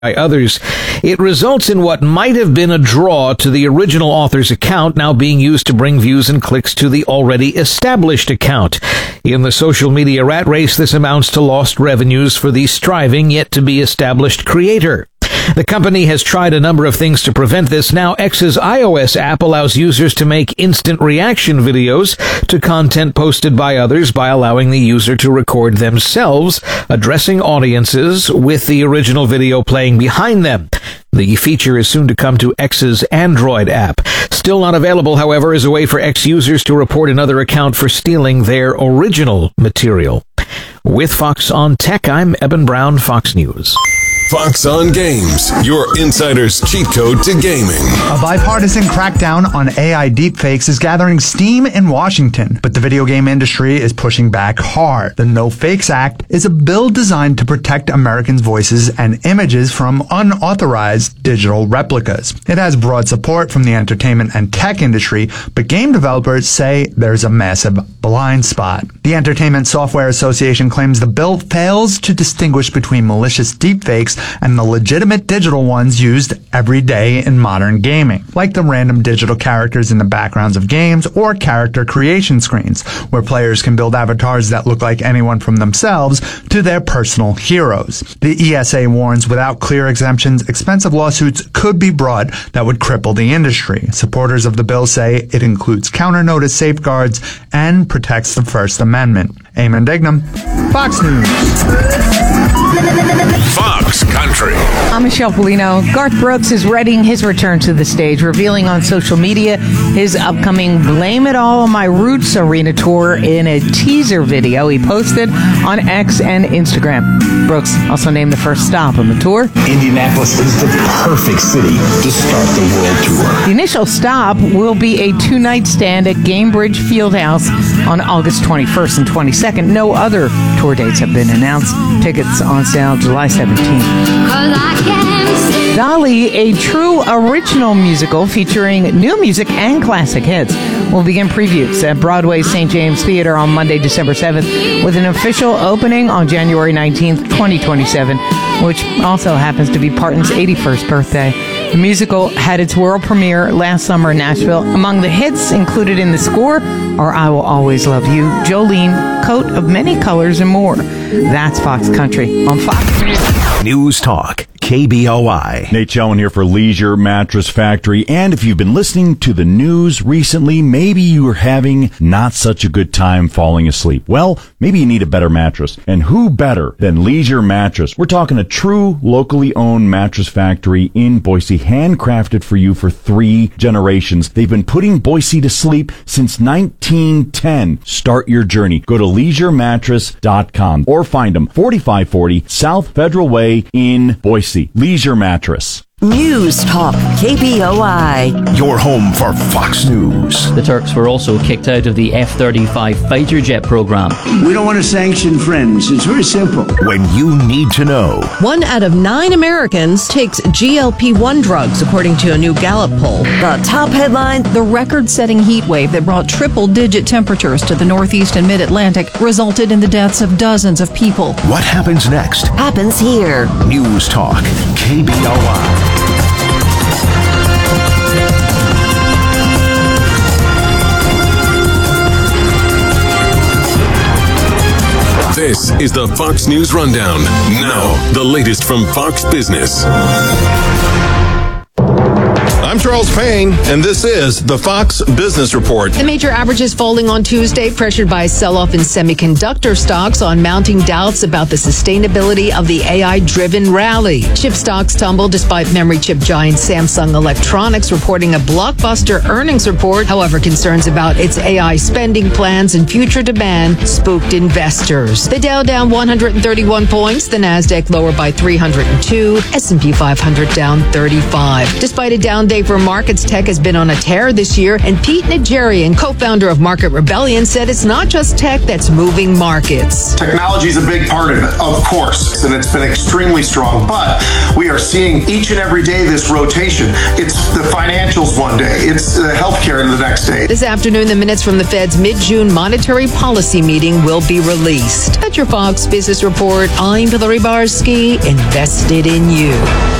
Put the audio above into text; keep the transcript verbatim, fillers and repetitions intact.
by others. It results in what might have been a draw to the original author's account now being used to bring views and clicks to the already established account. In the social media rat race, this amounts to lost revenues for the striving yet to be established creator. The company has tried a number of things to prevent this. Now, X's iOS app allows users to make instant reaction videos to content posted by others by allowing the user to record themselves, addressing audiences with the original video playing behind them. The feature is soon to come to X's Android app. Still not available, however, is a way for X users to report another account for stealing their original material. With Fox on Tech, I'm Eben Brown, Fox News. Fox on Games, your insider's cheat code to gaming. A bipartisan crackdown on A I deepfakes is gathering steam in Washington, but the video game industry is pushing back hard. The No Fakes Act is a bill designed to protect Americans' voices and images from unauthorized digital replicas. It has broad support from the entertainment and tech industry, but game developers say there's a massive blind spot. The Entertainment Software Association claims the bill fails to distinguish between malicious deepfakes and the legitimate digital ones used every day in modern gaming, like the random digital characters in the backgrounds of games or character creation screens, where players can build avatars that look like anyone from themselves to their personal heroes. The E S A warns without clear exemptions, expensive lawsuits could be brought that would cripple the industry. Supporters of the bill say it includes counter-notice safeguards and protects the First Amendment. Eamon Dignam, Fox News. Fox Country. I'm Michelle Polino. Garth Brooks is readying his return to the stage, revealing on social media his upcoming Blame It All on My Roots Arena tour in a teaser video he posted on X and Instagram. Brooks also named the first stop on the tour. Indianapolis is the perfect city to start the world tour. The initial stop will be a two-night stand at Gainbridge Fieldhouse on August twenty-first and twenty-second. No other tour dates have been announced. Tickets on sale July seventeenth. Dolly, a true original musical featuring new music and classic hits, will begin previews at Broadway's Saint James Theater on Monday, December seventh, with an official opening on January nineteenth, twenty twenty-seven, which also happens to be Parton's eighty-first birthday. The musical had its world premiere last summer in Nashville. Among the hits included in the score are I Will Always Love You, Jolene, Coat of Many Colors, and more. That's Fox Country on Fox News. News Talk, K B O I. Nate Chelman here for Leisure Mattress Factory. And if you've been listening to the news recently, maybe you are having not such a good time falling asleep. Well, maybe you need a better mattress. And who better than Leisure Mattress? We're talking a true locally owned mattress factory in Boise, handcrafted for you for three generations. They've been putting Boise to sleep since nineteen ten. Start your journey. Go to leisure mattress dot com or find them forty-five forty South Federal Way in Boise. Leisure Mattress. News Talk, K B O I. Your home for Fox News. The Turks were also kicked out of the F thirty-five fighter jet program. We don't want to sanction friends. It's very simple. When you need to know. One out of nine Americans takes G L P one drugs, according to a new Gallup poll. The top headline, the record-setting heat wave that brought triple-digit temperatures to the Northeast and Mid-Atlantic resulted in the deaths of dozens of people. What happens next? Happens here. News Talk, K B O I. This is the Fox News Rundown. Now, the latest from Fox Business. I'm Charles Payne, and this is the Fox Business Report. The major averages falling on Tuesday, pressured by sell-off in semiconductor stocks on mounting doubts about the sustainability of the A I-driven rally. Chip stocks tumbled despite memory chip giant Samsung Electronics reporting a blockbuster earnings report. However, concerns about its A I spending plans and future demand spooked investors. The Dow down one hundred thirty-one points, the Nasdaq lower by three hundred two, S and P five hundred down thirty-five. Despite a down day Schaefer Markets Tech has been on a tear this year, and Pete Nigerian, co-founder of Market Rebellion, said it's not just tech that's moving markets. Technology is a big part of it, of course, and it's been extremely strong, but we are seeing each and every day this rotation. It's the financials one day, it's the healthcare the next day. This afternoon, the minutes from the Fed's mid-June monetary policy meeting will be released. That's your Fox Business Report. I'm Hillary Barsky, invested in you.